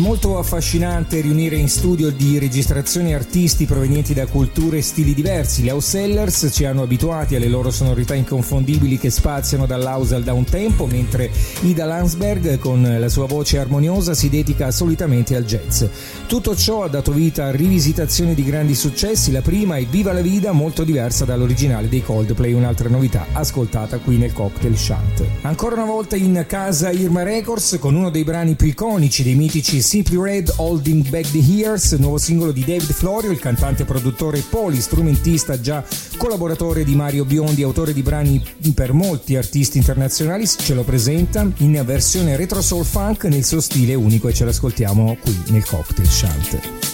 molto affascinante riunire in studio di registrazioni artisti provenienti da culture e stili diversi. Gli Houseellers ci hanno abituati alle loro sonorità inconfondibili che spaziano dall'house al downtempo, mentre Ida Landsberg con la sua voce armoniosa si dedica solitamente al jazz. Tutto ciò ha dato vita a rivisitazioni di grandi successi. La prima è Viva la Vida, molto diversa dall'originale dei Coldplay, un'altra novità ascoltata qui nel Cocktail Shant. Ancora una volta in casa Irma Records con uno dei brani più iconici dei mitici Simply Red, Holding Back the Years, nuovo singolo di David Florio, il cantante, produttore, polistrumentista, già collaboratore di Mario Biondi, autore di brani per molti artisti internazionali. Ce lo presenta in versione retro soul funk nel suo stile unico e ce l'ascoltiamo qui nel Cocktail Shant.